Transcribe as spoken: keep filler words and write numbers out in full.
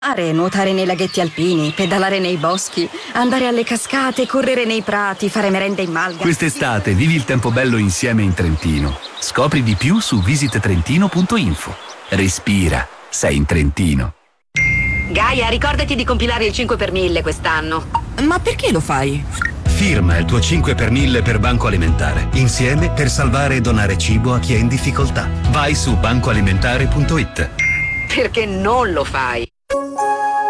Nuotare nei laghetti alpini, pedalare nei boschi, andare alle cascate, correre nei prati, fare merenda in malga. Quest'estate vivi il tempo bello insieme in Trentino. Scopri di più su visit trentino punto info. Respira, sei in Trentino. Gaia, ricordati di compilare il cinque per mille quest'anno. Ma perché lo fai? Firma il tuo cinque per mille per Banco Alimentare. Insieme per salvare e donare cibo a chi è in difficoltà. Vai su banco alimentare punto it. Perché non lo fai?